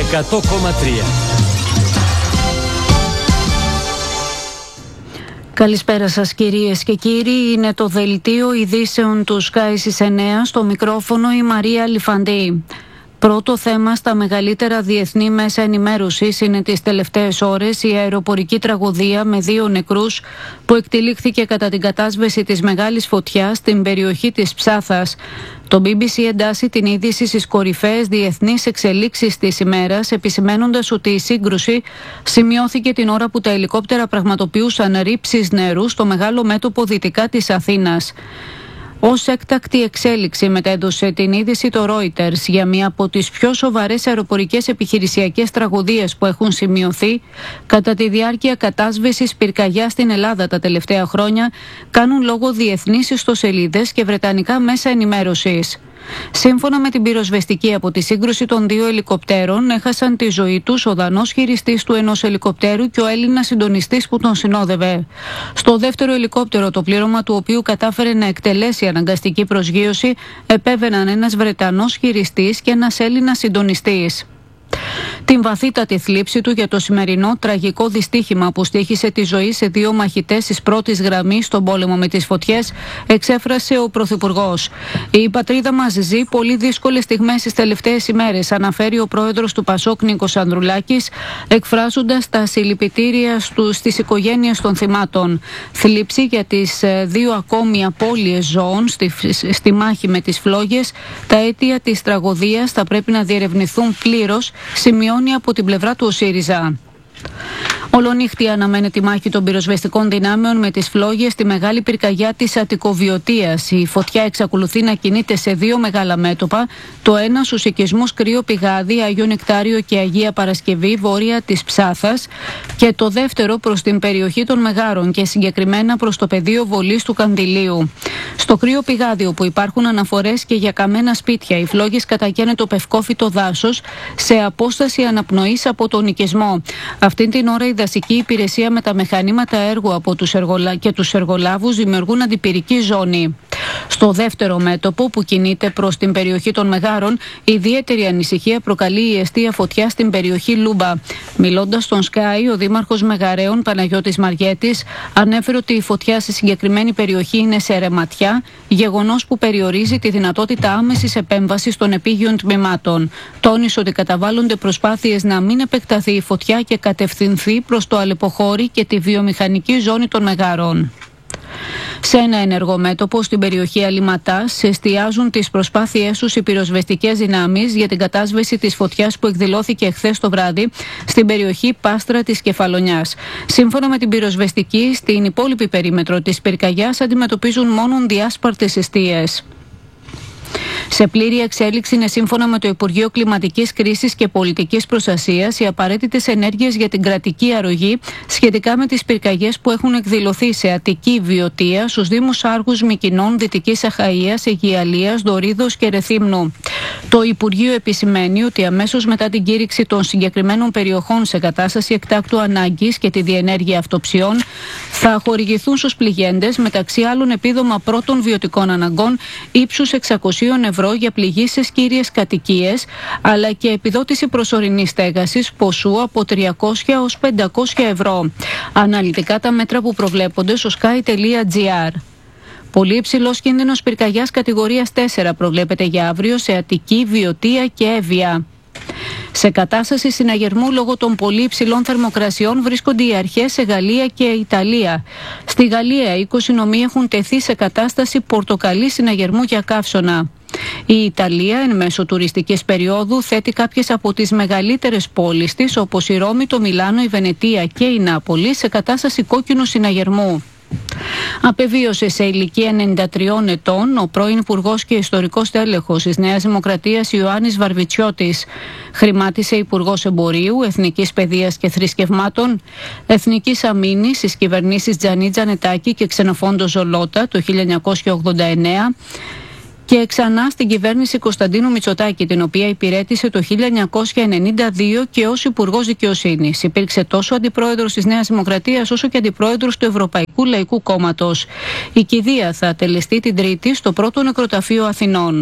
100,3. Καλησπέρα σας κυρίες και κύριοι, είναι το δελτίο ειδήσεων του Sky στις 9, στο μικρόφωνο η Μαρία Λιφαντή. Πρώτο θέμα στα μεγαλύτερα διεθνή μέσα ενημέρωσης είναι τις τελευταίες ώρες η αεροπορική τραγωδία με 2 νεκρούς που εκτελήχθηκε κατά την κατάσβεση της μεγάλης φωτιάς στην περιοχή της Ψάθας. Το BBC εντάσσει την είδηση στις κορυφαίες διεθνείς εξελίξεις της ημέρας, επισημαίνοντας ότι η σύγκρουση σημειώθηκε την ώρα που τα ελικόπτερα πραγματοποιούσαν ρήψεις νερού στο μεγάλο μέτωπο δυτικά της Αθήνας. Ως έκτακτη εξέλιξη μετέδωσε την είδηση το Reuters για μία από τις πιο σοβαρές αεροπορικές επιχειρησιακές τραγωδίες που έχουν σημειωθεί κατά τη διάρκεια κατάσβεσης πυρκαγιάς στην Ελλάδα τα τελευταία χρόνια, κάνουν λόγο διεθνείς ιστοσελίδες και βρετανικά μέσα ενημέρωσης. Σύμφωνα με την πυροσβεστική, από τη σύγκρουση των 2 ελικοπτέρων έχασαν τη ζωή τους ο Δανός χειριστής του ενός ελικοπτέρου και ο Έλληνας συντονιστής που τον συνόδευε. Στο δεύτερο ελικόπτερο, το πλήρωμα του οποίου κατάφερε να εκτελέσει αναγκαστική προσγείωση, επέβαιναν ένας Βρετανός χειριστής και ένας Έλληνας συντονιστής. Την βαθύτατη θλίψη του για το σημερινό τραγικό δυστύχημα που στοίχησε τη ζωή σε 2 μαχητές της πρώτης γραμμής στον πόλεμο με τις φωτιές, εξέφρασε ο Πρωθυπουργός. Η πατρίδα μας ζει πολύ δύσκολες στιγμές τις τελευταίες ημέρες, αναφέρει ο πρόεδρος του Πασόκ Νίκος Ανδρουλάκης, εκφράζοντας τα συλληπιτήρια στις οικογένειες των θυμάτων. Θλίψη για τις 2 ακόμη απώλειες ζώων στη μάχη με τις φλόγες. Τα αίτια της τραγωδίας θα πρέπει να διερευνηθούν πλήρως, σημειώνει από την πλευρά του ο ΣΥΡΙΖΑ. Ολονύχτη αναμένεται η μάχη των πυροσβεστικών δυνάμεων με τις φλόγες στη μεγάλη πυρκαγιά της Αττικοβιωτίας. Η φωτιά εξακολουθεί να κινείται σε 2 μεγάλα μέτωπα. Το ένα στους οικισμούς Κρύο Πηγάδι, Άγιο Νεκτάριο και Αγία Παρασκευή, βόρεια της Ψάθας, και το δεύτερο προς την περιοχή των Μεγάρων και συγκεκριμένα προς το πεδίο βολής του Κανδυλίου. Στο Κρύο Πηγάδι, όπου υπάρχουν αναφορές και για καμένα σπίτια, οι φλόγες κατακαίνε το πευκόφυτο δάσος σε απόσταση αναπνοής από τον οικισμό. Αυτή την ώρα η δασική υπηρεσία με τα μηχανήματα έργου από τους εργολάβους δημιουργούν αντιπυρική ζώνη. Στο δεύτερο μέτωπο, που κινείται προς την περιοχή των Μεγάρων, ιδιαίτερη ανησυχία προκαλεί η εστία φωτιά στην περιοχή Λούμπα. Μιλώντας στον Sky, ο δήμαρχος Μεγαρέων Παναγιώτης Μαριέτης ανέφερε ότι η φωτιά σε συγκεκριμένη περιοχή είναι σε ρεματιά, γεγονός που περιορίζει τη δυνατότητα άμεσης επέμβασης των επίγειων τμήματων. Τόνισε ότι καταβάλλονται προσπάθειες να μην επεκταθεί η φωτιά και κατευθυνθεί προς το Αλεποχώρι και τη βιομηχανική ζώνη των Μεγάρων. Σε ένα ενεργό μέτωπο στην περιοχή Αλιματάς εστιάζουν τις προσπάθειές τους οι πυροσβεστικές δυνάμεις για την κατάσβεση της φωτιάς που εκδηλώθηκε εχθές το βράδυ στην περιοχή Πάστρα της Κεφαλονιάς. Σύμφωνα με την πυροσβεστική, στην υπόλοιπη περίμετρο της πυρκαγιάς αντιμετωπίζουν μόνο διάσπαρτες εστίες. Σε πλήρη εξέλιξη είναι, σύμφωνα με το Υπουργείο Κλιματικής Κρίσης και Πολιτικής Προστασίας, οι απαραίτητες ενέργειες για την κρατική αρρωγή σχετικά με τις πυρκαγιές που έχουν εκδηλωθεί σε Αττική Βιωτία, στους Δήμους Άργους, Μυκηνών, Δυτικής Αχαΐας, Αιγιαλίας, Δωρίδος και Ρεθύμνου. Το Υπουργείο επισημαίνει ότι αμέσως μετά την κήρυξη των συγκεκριμένων περιοχών σε κατάσταση εκτάκτου ανάγκης και τη διενέργεια αυτοψιών, θα χορηγηθούν στους πληγέντες, μεταξύ άλλων, επίδομα πρώτων βιωτικών αναγκών ύψους 600 ευρώ για πληγήσεις κύριες κατοικίες, αλλά και επιδότηση προσωρινής στέγασης ποσού από 300 ως 500 ευρώ. Αναλυτικά τα μέτρα που προβλέπονται στο sky.gr. Πολύ υψηλός κίνδυνος πυρκαγιάς κατηγορίας 4 προβλέπεται για αύριο σε Αττική, Βιωτία και Εύβοια. Σε κατάσταση συναγερμού λόγω των πολύ υψηλών θερμοκρασιών βρίσκονται οι αρχές σε Γαλλία και Ιταλία. Στη Γαλλία, 20 νομοί έχουν τεθεί σε κατάσταση πορτοκαλί συναγερμού για καύσωνα. Η Ιταλία, εν μέσω τουριστικής περίοδου, θέτει κάποιες από τις μεγαλύτερες πόλεις της, όπως η Ρώμη, το Μιλάνο, η Βενετία και η Νάπολη, σε κατάσταση κόκκινου συναγερμού. Απεβίωσε σε ηλικία 93 ετών ο πρώην Υπουργός και Ιστορικός Τέλεχος της Νέας Δημοκρατίας Ιωάννης Βαρβιτσιώτης. Χρημάτισε Υπουργός Εμπορίου, Εθνικής Παιδείας και Θρησκευμάτων, Εθνικής Αμήνης στις κυβερνήσεις Τζανί Τζανετάκη και Ξενοφόντο Ζολότα το 1989 και ξανά στην κυβέρνηση Κωνσταντίνου Μητσοτάκη, την οποία υπηρέτησε το 1992 και ως Υπουργός Δικαιοσύνης. Υπήρξε τόσο αντιπρόεδρος της Νέας Δημοκρατίας όσο και αντιπρόεδρος του Ευρωπαϊκού Λαϊκού Κόμματος. Η κηδεία θα τελεστεί την Τρίτη στο πρώτο νεκροταφείο Αθηνών.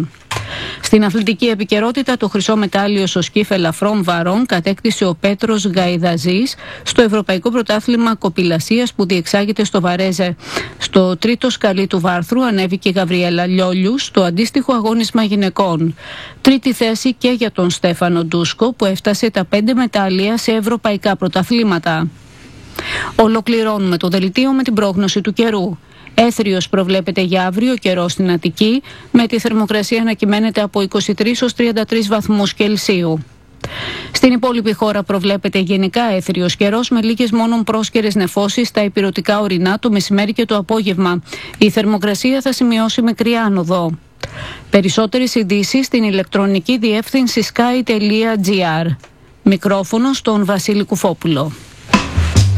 Στην αθλητική επικαιρότητα, το χρυσό μετάλλιο στο σκύφ ελαφρών βαρών κατέκτησε ο Πέτρος Γαϊδαζής στο Ευρωπαϊκό Πρωτάθλημα Κοπηλασίας που διεξάγεται στο Βαρέζε. Στο τρίτο σκαλί του βάρθρου ανέβηκε η Γαβριέλα Λιόλιου στο αντίστοιχο αγώνισμα γυναικών. Τρίτη θέση και για τον Στέφανο Ντούσκο που έφτασε τα 5 μετάλλια σε ευρωπαϊκά πρωταθλήματα. Ολοκληρώνουμε το δελτίο με την πρόγνωση του καιρού. Έθριος προβλέπεται για αύριο καιρό στην Αττική, με τη θερμοκρασία να κυμαίνεται από 23 ως 33 βαθμούς Κελσίου. Στην υπόλοιπη χώρα προβλέπεται γενικά έθριος καιρός με λίγες μόνον πρόσκαιρες νεφώσεις στα ηπειρωτικά ορεινά το μεσημέρι και το απόγευμα. Η θερμοκρασία θα σημειώσει μικρή άνοδο. Περισσότερες ειδήσεις στην ηλεκτρονική διεύθυνση sky.gr. Μικρόφωνο στον Βασίλη Κουφόπουλο.